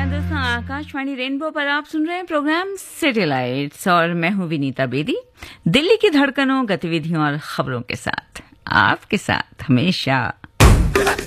दोस्तों, आकाशवाणी रेनबो पर आप सुन रहे हैं प्रोग्राम सैटेलाइट्स और मैं हूं विनीता बेदी। दिल्ली की धड़कनों, गतिविधियों और खबरों के साथ आपके साथ हमेशा।